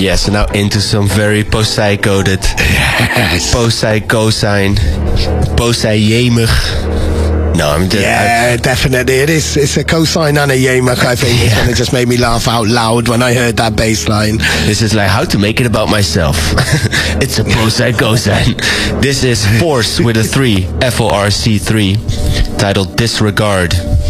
Yes, and now into some very Posei-coded. Yes. Posei cosine. Posei yemig. No, I mean, definitely. It is. It's a cosine and a yamuk, I think. And it just made me laugh out loud when I heard that bass line. This is like how to make it about myself. It's a Posei cosine. This is Force with a 3, FORC 3, titled Disregard.